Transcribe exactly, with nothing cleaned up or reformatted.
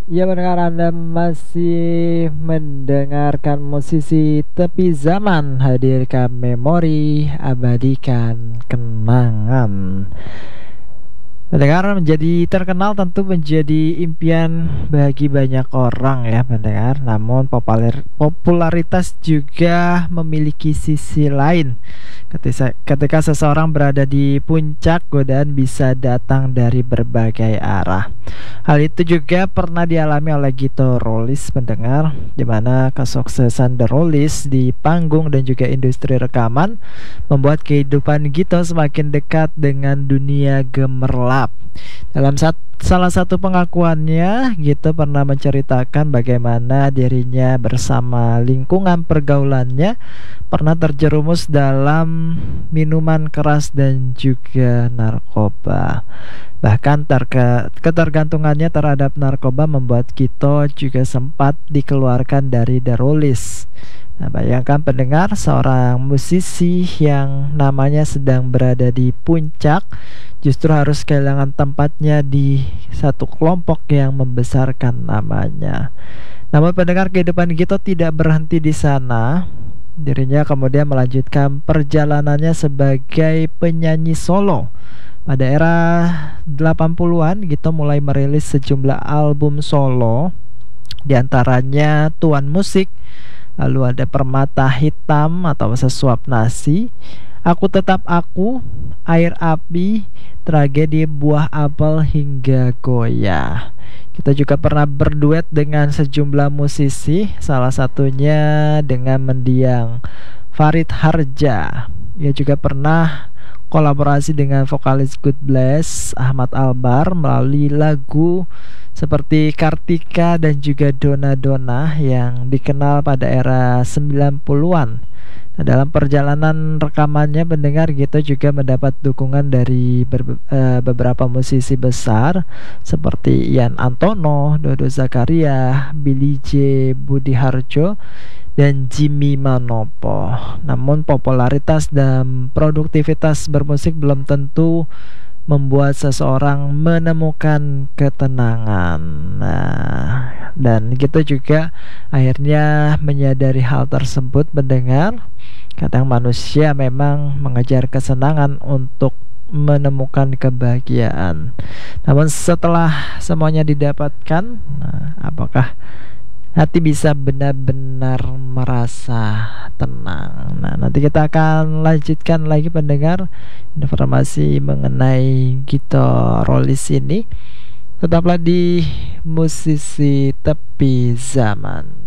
Ya mendengar Anda masih mendengarkan musisi tepi zaman, hadirkan memori, abadikan kenangan. Pendengar, menjadi terkenal tentu menjadi impian bagi banyak orang ya pendengar. Namun populer, popularitas juga memiliki sisi lain. Ketika, ketika seseorang berada di puncak, godaan bisa datang dari berbagai arah. Hal itu juga pernah dialami oleh Gito Rolis pendengar, di mana kesuksesan The Rollis di panggung dan juga industri rekaman membuat kehidupan Gito semakin dekat dengan dunia gemerlap. Dalam sat- salah satu pengakuannya, Gito pernah menceritakan bagaimana dirinya bersama lingkungan pergaulannya pernah terjerumus dalam minuman keras dan juga narkoba. Bahkan terke- ketergantungannya terhadap narkoba membuat Gito juga sempat dikeluarkan dari The Rollies. Nah, bayangkan pendengar, seorang musisi yang namanya sedang berada di puncak justru harus kehilangan tempatnya di satu kelompok yang membesarkan namanya. Namun pendengar, kehidupan Gito tidak berhenti di sana. Dirinya kemudian melanjutkan perjalanannya sebagai penyanyi solo. Pada era delapan puluhan, Gito mulai merilis sejumlah album solo, di antaranya Tuan Musik, lalu ada Permata Hitam atau Sesuap Nasi, Aku Tetap Aku, Air Api, Tragedi Buah Apel hingga Goyah. Kita juga pernah berduet dengan sejumlah musisi, salah satunya dengan mendiang Farid Harja. Ia juga pernah kolaborasi dengan vokalis Good Bless Ahmad Albar melalui lagu seperti Kartika dan juga Dona Dona yang dikenal pada era sembilan puluhan. Nah, dalam perjalanan rekamannya pendengar Gito juga mendapat dukungan dari ber- eh, beberapa musisi besar seperti Ian Antono, Dodo Zakaria, Billy J, Budi Harjo, dan Jimmy Manopo. Namun popularitas dan produktivitas bermusik belum tentu membuat seseorang menemukan ketenangan. Nah, dan kita juga akhirnya menyadari hal tersebut mendengar. Kadang manusia memang mengejar kesenangan untuk menemukan kebahagiaan. Namun setelah semuanya didapatkan, nah, apakah hati bisa benar-benar merasa tenang? Nah, nanti kita akan lanjutkan lagi pendengar informasi mengenai Gito Rolis ini. Tetaplah di musisi tepi zaman.